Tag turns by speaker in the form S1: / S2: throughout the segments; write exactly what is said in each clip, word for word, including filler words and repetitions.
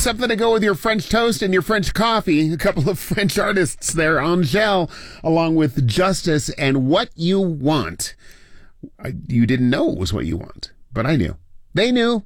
S1: something to go with your French toast and your French coffee. A couple of French artists there, Angèle, along with Justice, and What You Want. I, you didn't know it was What You Want, but I knew. They knew.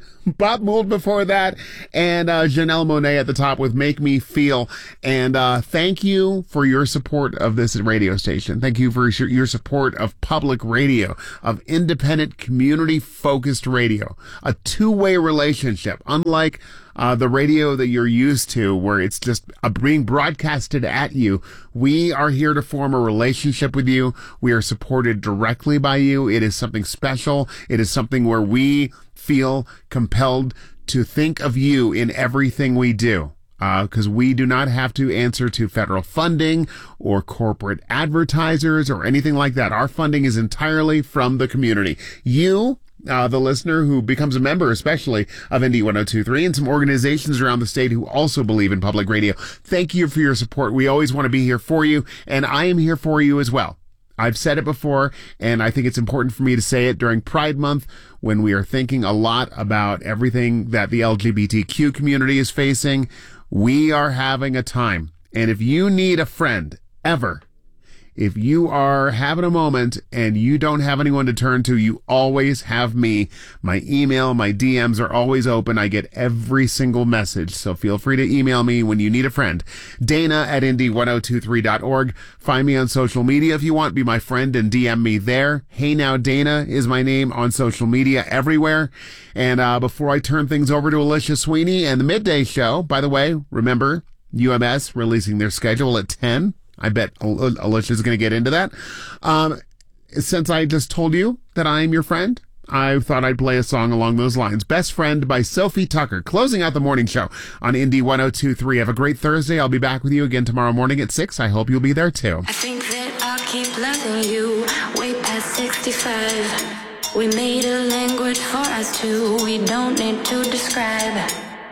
S1: Bob Mould before that, and uh, Janelle Monáe at the top with Make Me Feel. And uh, thank you for your support of this radio station. Thank you for your support of public radio, of independent, community-focused radio. A two-way relationship, unlike uh, the radio that you're used to, where it's just uh, being broadcasted at you. We are here to form a relationship with you. We are supported directly by you. It is something special. It is something where we feel compelled to think of you in everything we do, because uh, we do not have to answer to federal funding or corporate advertisers or anything like that. Our funding is entirely from the community. You, uh, the listener who becomes a member, especially of Indy one oh two point three, and some organizations around the state who also believe in public radio. Thank you for your support. We always want to be here for you, and I am here for you as well. I've said it before, and I think it's important for me to say it during Pride Month, when we are thinking a lot about everything that the L G B T Q community is facing. We are having a time. And if you need a friend, ever, if you are having a moment and you don't have anyone to turn to, you always have me. My email, my D Ms are always open. I get every single message. So feel free to email me when you need a friend. Dana at Indy ten twenty-three dot org. Find me on social media if you want. Be my friend and D M me there. Hey Now Dana is my name on social media everywhere. And uh, before I turn things over to Alicia Sweeney and the Midday Show, by the way, remember, U M S releasing their schedule at ten. I bet Alicia's going to get into that. Um, since I just told you that I am your friend, I thought I'd play a song along those lines. Best Friend by Sophie Tucker, closing out the morning show on Indy ten twenty-three. Have a great Thursday. I'll be back with you again tomorrow morning at six. I hope you'll be there too.
S2: I think that I'll keep loving you way past sixty-five. We made a language for us two. We don't need to describe.